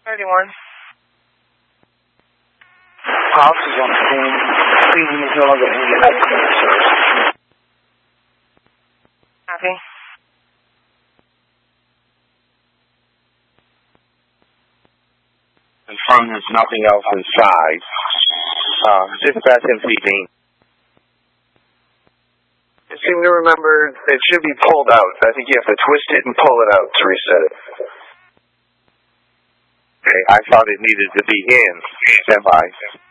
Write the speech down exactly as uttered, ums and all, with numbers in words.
thirty-one. House is on clean. Cleaning is no longer needed. Copy. Confirm there's nothing else inside. Uh, dispatch M C Dean. You seem to remember it should be pulled out. I think you have to twist it and pull it out to reset it. Okay, I thought it needed to be in. Stand by.